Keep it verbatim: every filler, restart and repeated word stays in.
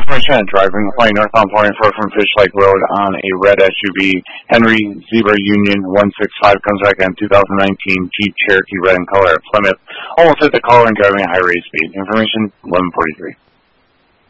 information, driving flying north on forty-four from Fish Lake Road on a red S U V. Henry Zebra Union one six five comes back on two thousand nineteen Jeep Cherokee red in color at Plymouth. Almost hit the caller and driving at high rate speed. Information eleven forty-three.